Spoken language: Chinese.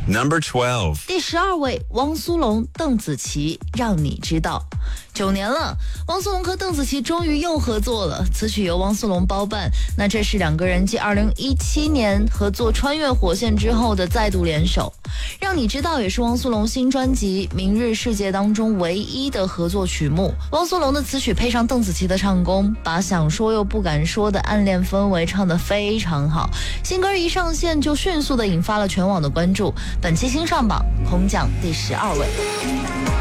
Number 12. 第12位，汪苏泷、邓紫棋，让你知道。9年了，汪苏泷和邓紫棋终于又合作了，此曲由汪苏泷包办。那这是两个人继2017年合作《穿越火线》之后的再度联手。让你知道也是汪苏泷新专辑《明日世界》当中唯一的合作曲目。汪苏泷的词曲配上邓紫棋的唱功，把想说又不敢说的暗恋氛围唱得非常好。新歌一上线就迅速的引发了全网的关注。本期新上榜，空降第12位。